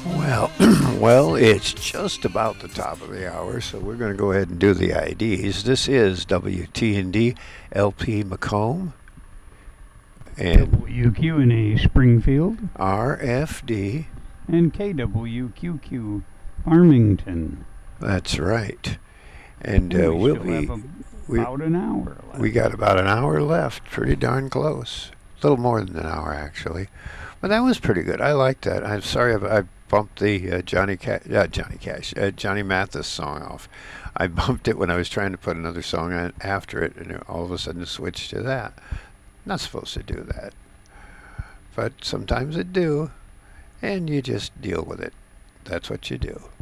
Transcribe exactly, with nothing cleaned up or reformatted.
Well, well, it's just about the top of the hour, so we're going to go ahead and do the I Ds. This is W T N D L P Macomb and W Q N A Springfield R F D. and K W Q Q Farmington. That's right. And And uh, we we'll still be have we about an hour left. we got about an hour left, pretty darn close. A little more than an hour actually, but that was pretty good. I liked that. I'm sorry I, I bumped the uh, Johnny Ca- uh, Johnny Cash uh, Johnny Mathis song off. I bumped it when I was trying to put another song on after it, and it all of a sudden switched to that. Not supposed to do that, but sometimes it do, and you just deal with it. That's what you do.